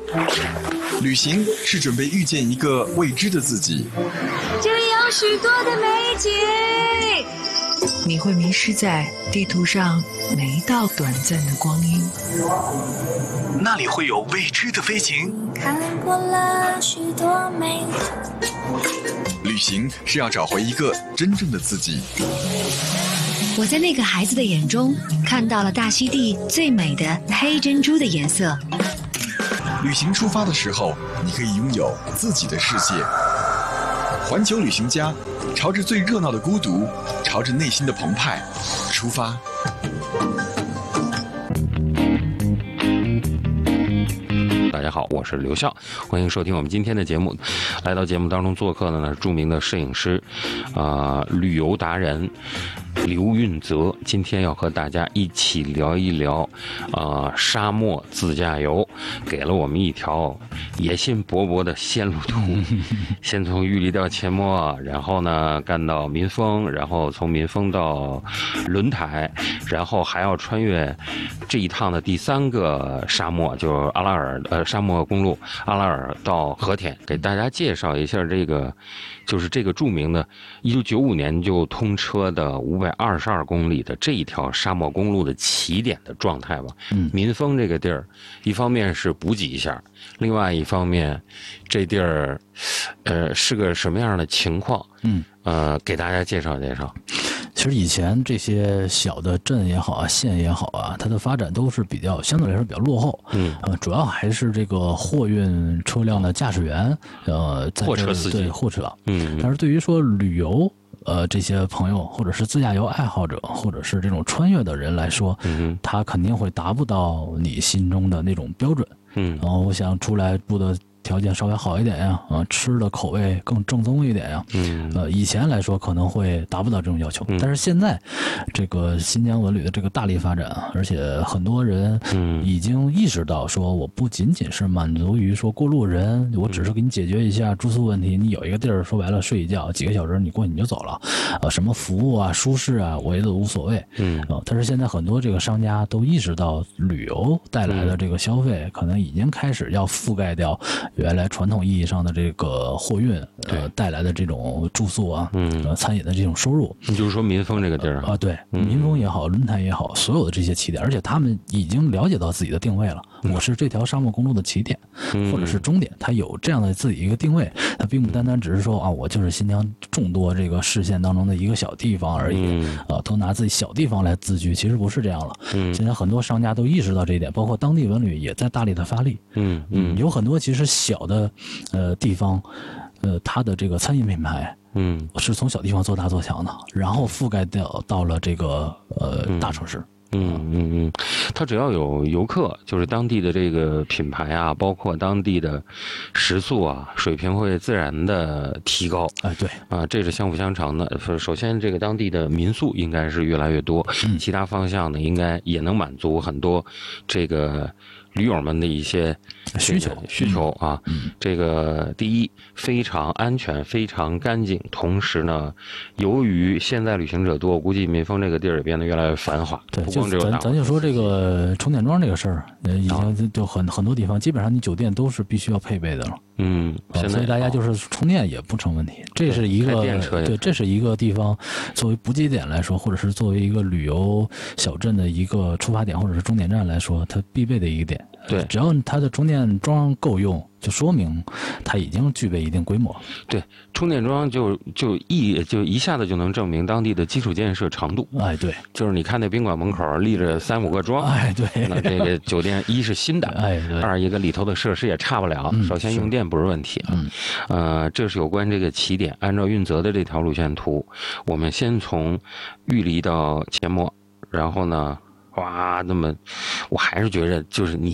旅行是准备遇见一个未知的自己， 这里有许多的美景， 你会迷失在地图上每一道短暂的光阴。 那里会有未知的飞行。 看过了许多美旅行是要找回一个真正的自己。 我在那个孩子的眼中看到了大溪地最美的黑珍珠的颜色。 旅行出发的时候，你可以拥有自己的世界。环球旅行家，朝着最热闹的孤独，朝着内心的澎湃出发。 大家好，我是刘笑，欢迎收听我们今天的节目。来到节目当中做客的呢，著名的摄影师，旅游达人刘运泽，今天要和大家一起聊一聊，沙漠自驾游，给了我们一条野心勃勃的线路图。先从玉里到阡陌，然后呢干到民丰，然后从民丰到轮台，然后还要穿越这一趟的第三个沙漠，就是阿拉尔沙漠公路阿拉尔到和田，给大家介绍一下这个，就是这个著名的1995年就通车的522公里的这一条沙漠公路的起点的状态吧。民丰这个地儿，一方面是补给一下，另外一方面，这地儿，是个什么样的情况？给大家介绍介绍。 其实以前这些小的镇也好啊，县也好啊，它的发展都是相对来说比较落后。主要还是这个货运车辆的驾驶员，在货车司机， 对货车。但是对于说旅游，这些朋友或者是自驾游爱好者，或者是这种穿越的人来说，他肯定会达不到你心中的那种标准。然后我想出来住的条件稍微好一点呀，吃的口味更正宗一点呀，以前来说可能会达不到这种要求，但是现在这个新疆文旅的这个大力发展，而且很多人已经意识到说，我不仅仅是满足于说过路人，我只是给你解决一下住宿问题，你有一个地儿说白了睡一觉，几个小时你过去你就走了，什么服务啊、舒适啊，我也都无所谓。但是现在很多这个商家都意识到，旅游带来的这个消费可能已经开始要覆盖掉原来传统意义上的这个货运带来的这种住宿啊，餐饮的这种收入。 你就是说民丰这个地儿对，民丰也好，轮台也好，所有的这些起点，而且他们已经了解到自己的定位了。我是这条沙漠公路的起点，或者是终点，他有这样的自己一个定位，他并不单单只是说我就是新疆众多这个市县当中的一个小地方而已，都拿自己小地方来自居，其实不是这样了。现在很多商家都意识到这一点，包括当地文旅也在大力的发力。有很多其实小的地方，它的这个餐饮品牌，是从小地方做大做强的，然后覆盖到了这个大城市。 它只要有游客，就是当地的这个品牌啊，包括当地的食宿啊，水平会自然的提高。 对这是相辅相成的。首先，这个当地的民宿应该是越来越多，其他方向呢，应该也能满足很多这个驴友们的一些需求啊。这个第一，非常安全，非常干净。同时呢，由于现在旅行者多，我估计民丰这个地儿也变得越来越繁华。 对，咱就说这个充电桩这个事儿，已经就很多地方，基本上你酒店都是必须要配备的了。所以大家就是充电也不成问题。这是一个对，这是一个地方作为补给点来说，或者是作为一个旅游小镇的一个出发点或者是终点站来说，它必备的一个点。 对， 只要它的充电桩够用，就说明它已经具备一定规模。 对，充电桩就一下子就能证明当地的基础建设长度。 对， 就是你看那宾馆门口立着3-5个桩。 对， 那这个酒店一是新的， 对， 二一个里头的设施也差不了。首先用电不是问题这是有关这个起点。按照运泽的这条路线图，我们先从玉里到阡陌，然后呢，那么我还是觉得就是你